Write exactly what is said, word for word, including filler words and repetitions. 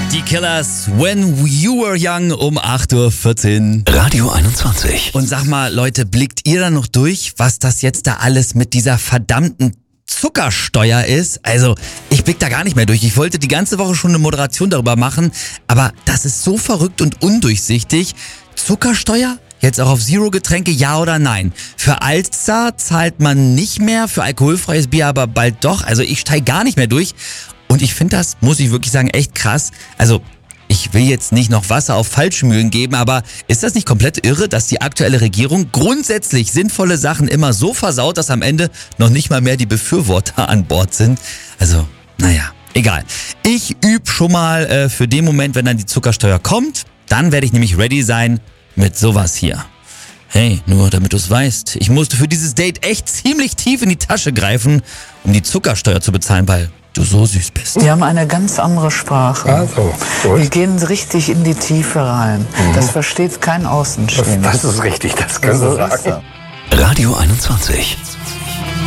Die Killers, When You Were Young um acht Uhr vierzehn. Radio einundzwanzig. Und sag mal, Leute, blickt ihr da noch durch, was das jetzt da alles mit dieser verdammten Zuckersteuer ist? Also, ich blick da gar nicht mehr durch. Ich wollte die ganze Woche schon eine Moderation darüber machen, aber das ist so verrückt und undurchsichtig. Zuckersteuer? Jetzt auch auf Zero-Getränke, ja oder nein? Für Alster zahlt man nicht mehr, für alkoholfreies Bier aber bald doch. Also ich steige gar nicht mehr durch. Und ich finde das, muss ich wirklich sagen, echt krass. Also ich will jetzt nicht noch Wasser auf Falschmühlen geben, aber ist das nicht komplett irre, dass die aktuelle Regierung grundsätzlich sinnvolle Sachen immer so versaut, dass am Ende noch nicht mal mehr die Befürworter an Bord sind? Also, naja, egal. Ich übe schon mal äh, für den Moment, wenn dann die Zuckersteuer kommt. Dann werde ich nämlich ready sein mit sowas hier. Hey, nur damit du es weißt, ich musste für dieses Date echt ziemlich tief in die Tasche greifen, um die Zuckersteuer zu bezahlen, weil du so süß bist. Wir haben eine ganz andere Sprache. Also, gut. Wir gehen richtig in die Tiefe rein. Mhm. Das versteht kein Außenstehender. Das ist richtig, das können So Sie ist sagen. er. Radio einundzwanzig.